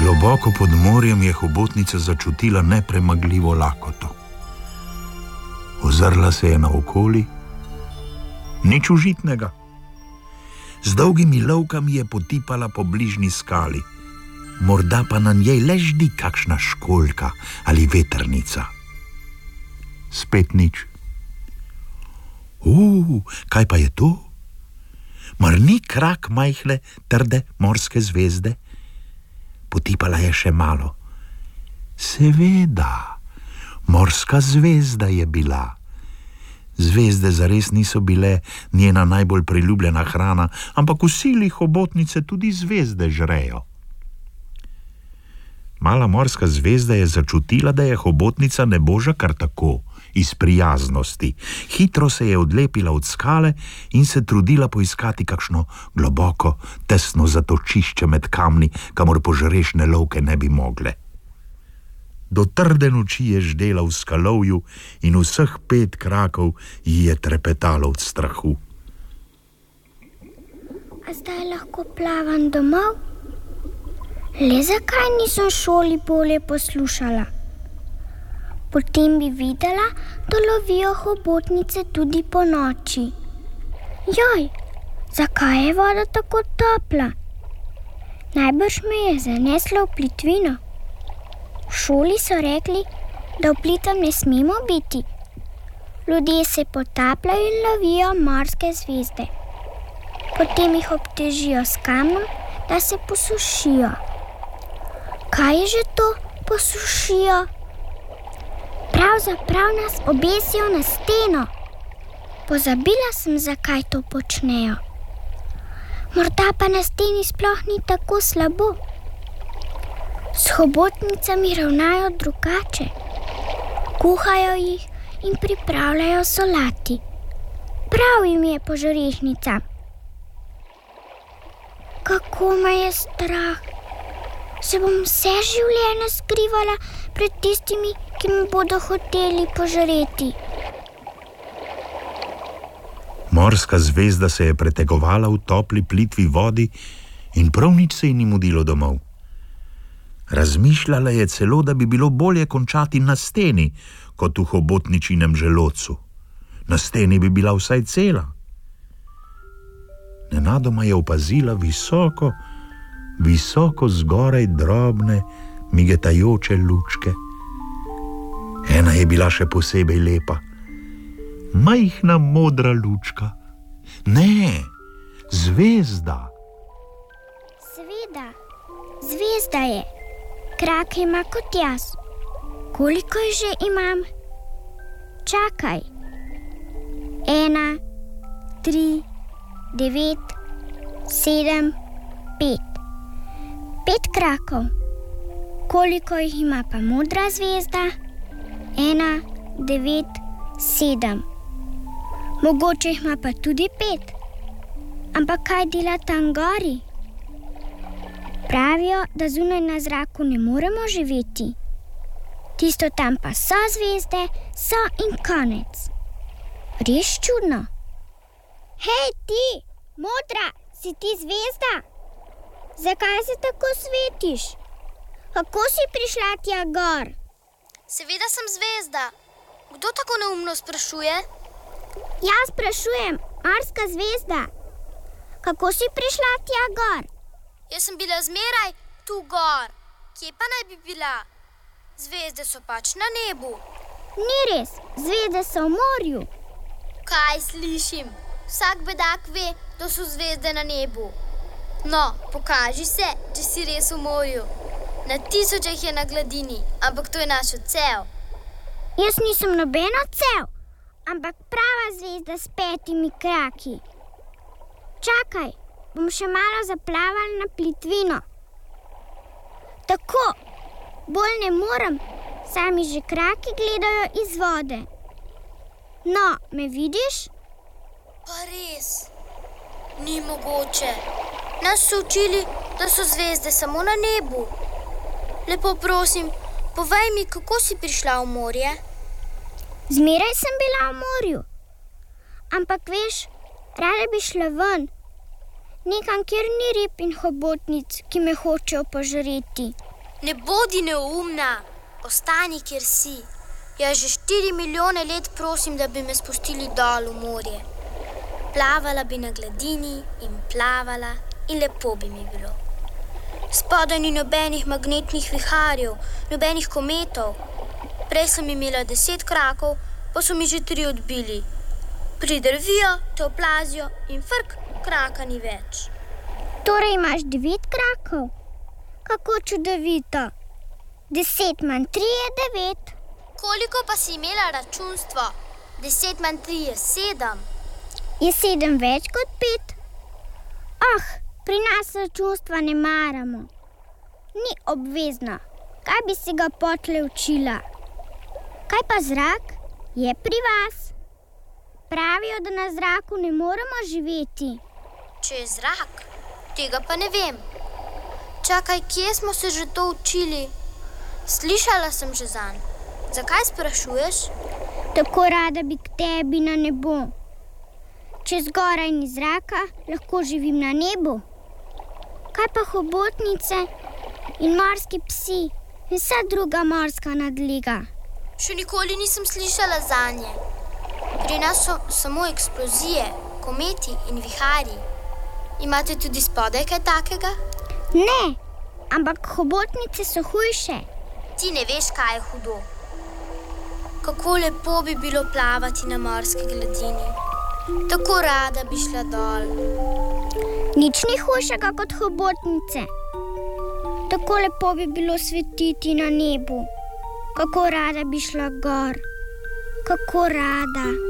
Globoko pod morjem je hobotnica začutila nepremagljivo lakoto. Ozrla se je naokoli, nič užitnega. Z dolgimi lovkami je potipala po bližnji skali, morda pa na njej le ždi kakšna školjka ali vetrnica. Spet nič. Kaj pa je to? Mar ni krak majhne, trde morske zvezde? Potipala je še malo. Seveda, morska zvezda je bila. Zvezde zares niso bile njena najbolj priljubljena hrana, ampak v sili hobotnice tudi zvezde žrejo. Mala morska zvezda je začutila, da je hobotnica ne boža kar tako, iz prijaznosti. Hitro se je odlepila od skale in se trudila poiskati kakšno globoko, tesno zatočišče med kamni, kamor požrešne lovke ne bi mogle. Do trde noči je ždela v skalovju in vseh 5 krakov ji je trepetalo od strahu. A zdaj lahko plavam domov? Le zakaj nisem v šoli bolje poslušala? Potem bi videla, da lovijo hobotnice tudi po noči. Joj, zakaj je voda tako topla? Najbrž me je zaneslo v plitvino. V šoli so rekli, da v plitvah ne smemo biti. Ljudje se potapljajo in lovijo morske zvezde. Potem jih obtežijo s kamnom, da se posušijo. Kaj je že to posušijo? Pravzaprav nas obesijo na steno. Pozabila sem, zakaj to počnejo. Morda pa na steni sploh ni tako slabo. S hobotnicami ravnajo drugače. Kuhajo jih in pripravljajo solati. Prav jim je po žorešnicah. Kako me je strah. Se bom vse življenje skrivala pred tistimi, ki mi bodo hoteli požreti. Morska zvezda se je pretegovala v topli plitvi vodi in prav nič se ji ni mudilo domov. Razmišljala je celo, da bi bilo bolje končati na steni, kot v hobotničinem želodcu. Na steni bi bila vsaj cela. Nenadoma je opazila visoko zgoraj drobne, migetajoče lučke. Ena je bila še posebej lepa. Majhna modra lučka. Ne, zvezda. Seveda, zvezda je. Krak ima kot jaz. Koliko jih že imam? Čakaj. 1, 3, 9, 7, 5. 5 krakov. Koliko jih ima pa modra zvezda? 1, 9, 7. Mogoče jih ima pa tudi 5. Ampak kaj dela tam gori? Pravijo, da zunaj na zraku ne moremo živeti. Tisto tam pa so zvezde, so in konec. Res čudno. Hej ti, modra, si ti zvezda? Zakaj se tako svetiš? Kako si prišla tja gor? Seveda sem zvezda. Kdo tako neumno sprašuje? Jaz sprašujem, morska zvezda. Kako si prišla tja gor? Jaz sem bila zmeraj tu gor. Kje pa naj bi bila? Zvezde so pač na nebu. Ni res, zvezde so v morju. Kaj slišim? Vsak bedak ve, da so zvezde na nebu. No, pokaži se, če si res v morju. Na tisoče jih je na gladini, ampak to je naš odsev. Jaz nisem noben odsev, ampak prava zvezda s 5 kraki. Čakaj, bom še malo zaplavala na plitvino. Tako, bolj ne morem, saj mi že kraki gledajo iz vode. No, me vidiš? Pa res, ni mogoče. Nas so učili, da so zvezde samo na nebu. Lepo prosim, povej mi, kako si prišla v morje? Zmeraj sem bila v morju. Ampak veš, rada bi šla ven. Nekam, kjer ni rib in hobotnic, ki me hočejo požreti. Ne bodi neumna, ostani, kjer si. Jaz že 4 milijone let prosim, da bi me spustili dol v morje. Plavala bi na gladini in plavala in lepo bi mi bilo. Spodaj ni nobenih magnetnih viharjev, nobenih kometov. Prej sem imela 10 krakov, pa so mi že 3 odbili. Pridrvijo, te oplazijo in frk, kraka ni več. Torej imaš 9 krakov? Kako čudovito. 10 manj 3 je 9. Koliko pa si imela računstvo? 10 manj 3 je 7. Je 7 več kot 5? Pri nas računstva ne maramo. Ni obvezno. Kaj bi si ga potlej učila? Kaj pa zrak? Je pri vas? Pravijo, da na zraku ne moremo živeti. Če je zrak, tega pa ne vem. Čakaj, kje smo se že to učili? Slišala sem že zanj. Zakaj sprašuješ? Tako rada bi k tebi na nebo. Če zgoraj ni zraka, lahko živim na nebu. Kaj pa hobotnice in morski psi in vsa druga morska nadliga? Še nikoli nisem slišala zanje. Pri nas so samo eksplozije, kometi in viharji. Imate tudi spodaj kaj takega? Ne, ampak hobotnice so hujše. Ti ne veš, kaj je hudo. Kako lepo bi bilo plavati na morski gladini. Tako rada bi šla dol. Nič ni hujšega kot hobotnice. Tako lepo bi bilo svetiti na nebu. Kako rada bi šla gor. Kako rada.